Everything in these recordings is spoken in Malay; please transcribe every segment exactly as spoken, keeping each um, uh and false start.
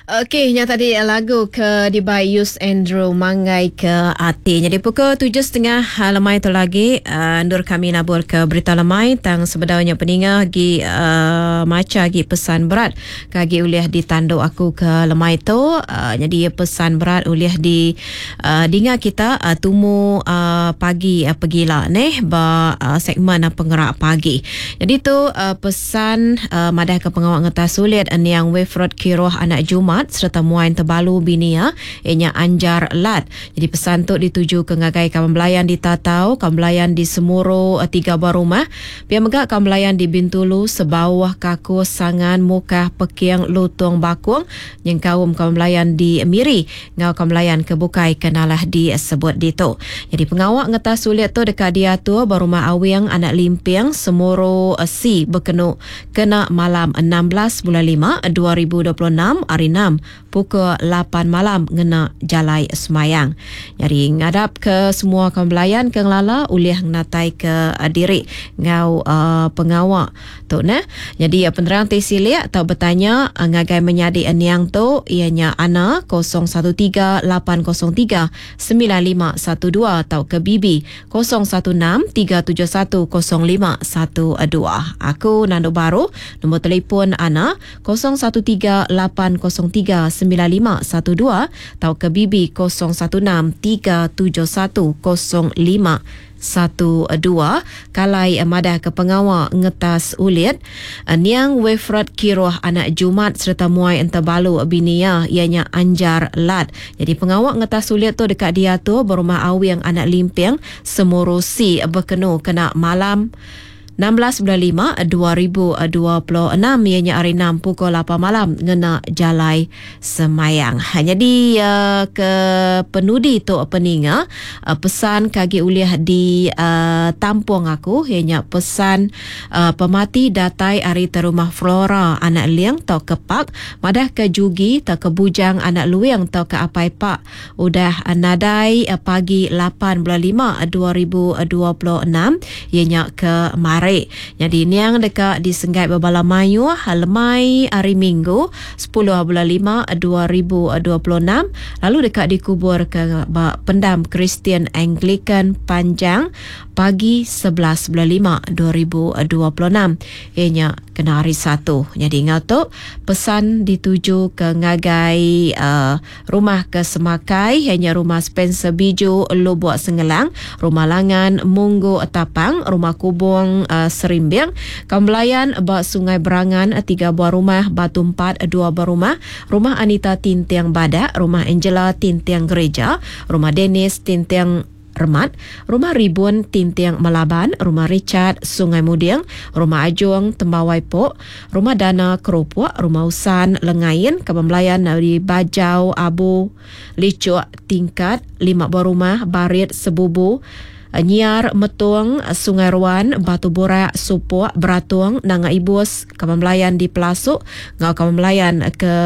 Okey, yang tadi lagu ke Dibai Yus Andrew Mangai ke Ati. Jadi pukul tujuh tiga puluh lemai tu lagi uh, Nur kami nabur ke berita lemai tang sebenarnya peninga gi uh, maca gi pesan berat kagi uliah di tanduk aku ke lemai tu. Uh, jadi pesan berat uliah di uh, dinga kita uh, tumu uh, pagi uh, pegila neh ba uh, segmen uh, penggerak pagi. Jadi tu uh, pesan uh, madah ke pengawal ngetas sulit uh, yang Wefrod Kiroh anak Jumat serta muain terbalu binia ianya Anjar Lat. Jadi pesan tu dituju ke ngagai kawan belayan di Tatau, kawan belayan di Semuro tiga buah rumah, pihak megak kawan belayan di Bintulu sebawah kaku sangan muka pekiang lutung bakung yang kaum kawan belayan di Miri ngau kawan belayan kebukai kenalah disebut ditu. Jadi pengawak ngetas sulit tu dekat dia tu barumah awiang anak limpiang Semuro si berkenu kena malam enam belas bulan lima dua ribu dua puluh enam hari enam pukul lapan malam ngena jalai semayang. Jadi ngadap ke semua kaum belayan ke ngelala uliah natai ke uh, diri ngau uh, pengawak tu nah. Jadi uh, penerang tisilia atau bertanya uh, ngagai menyadi eniang tu ianya ana kosong satu tiga lapan kosong tiga sembilan lima satu dua atau ke Bibi kosong satu enam tiga tujuh satu kosong lima satu dua. Aku Nando Baru, nombor telefon ana kosong satu tiga lapan kosong tiga sembilan lima satu dua atau ke Bibi kosong satu enam tiga tujuh satu kosong lima satu dua. Kalai madah ke pengawal ngetas ulit niang Wefrod Kiroh anak Jumat serta muai entabalu binia ianya Anjar Lat. Jadi pengawal ngetas ulit tu dekat dia tu berumah awi yang anak limpiang Semurusi berkenu kena malam enam belas bulan lima dua ribu dua puluh enam ianya hari enam pukul lapan malam ngena jalai semayang. Jadi uh, ke penudi tu peninga uh, pesan kagi uliah di uh, tampung aku ianya pesan uh, pemati datai hari terumah Flora anak liang tau kepak madah ke jugi tau ke bujang anak luang tau ke apai pak udah uh, nadai uh, pagi lapan bulan lima dua ribu dua puluh enam ianya ke Mari. Jadi niang dekat di Senggai Babala Mayu lemai hari Minggu sepuluh bulan lima dua ribu dua puluh enam lalu dekat dikubur ke pendam Kristian Anglican Panjang pagi sebelas bulan lima dua ribu dua puluh enam ianya kena hari satu. Jadi ngatu pesan dituju ke ngagai uh, rumah ke Semakai hanya rumah Spencer Biju Lubuk Sengelang, rumah Langan Munggu Tapang, rumah Kubung uh, Serimbiang, Kambelayan Bak Sungai Berangan tiga buah rumah, Batu Empat dua buah rumah, rumah Anita Tintiang Badak, rumah Angela Tintiang Gereja, rumah Dennis Tintiang Remat, rumah Ribun Tintiang Melaban, rumah Richard Sungai Mudiang, rumah Ajung Tembawai Pok, rumah Dana Keropok, rumah Usan Lengayin, Kebembelayan dari Bajau Abu Licuk Tingkat, lima buah rumah Barit Sebubu, Nyiar Metung Sungai Ruan, Batu Borak Supuk Beratung, Nanga Ibus Kebembelayan di Pelasuk, ngau Kebembelayan ke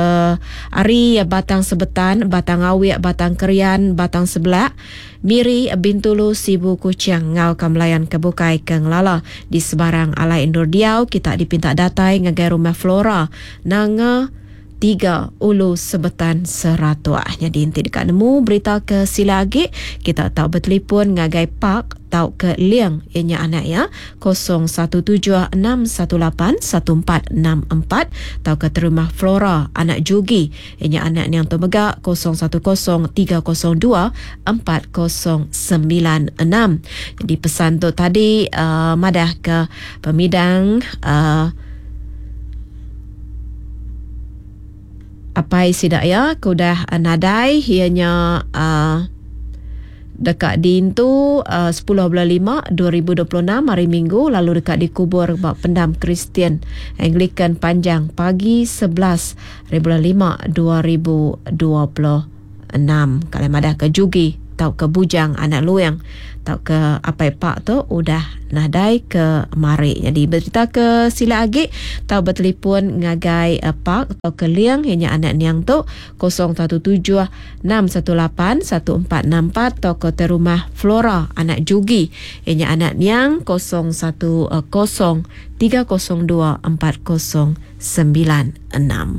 Ari Batang Sebetan, Batang Awik Batang Kerian, Batang Sebelak, Miri Bintulu Sibu Kucing, ngau Kebembelayan kebukai ke ngelala di sebarang alai indur diau. Kita dipinta datai ngagai rumah Flora Nanga tiga ulu sebetan seratua. Jadi inti dekat nemu berita ke sila lagi kita tahu bertelefon ngagai pak tahu ke liang ianya anak ya kosong satu tujuh enam satu lapan satu empat enam empat tahu ke terumah Flora anak Jugi ianya anak yang temegak kosong satu kosong tiga kosong dua empat kosong sembilan enam. Jadi pesan tu tadi uh, madah ke pemidang uh, apa sidak ya kudah nadai ianya uh, dekat dintu uh, sepuluh bulan lima dua ribu dua puluh enam hari Minggu lalu dekat dikubur bak pendam Kristian Anglican Panjang pagi sebelas bulan lima dua ribu dua puluh enam. Kalau madah ke jugi tau ke bujang anak luang tau ke apa pak tu udah nadai ke Mari. Jadi berita ke sila agi tau bertelefon ngagai uh, pak tau ke liang hanya anak niang tu kosong satu tujuh enam satu lapan satu empat enam empat tau ke terumah Flora anak Jugi hanya anak niang kosong satu kosong tiga kosong dua empat kosong sembilan enam.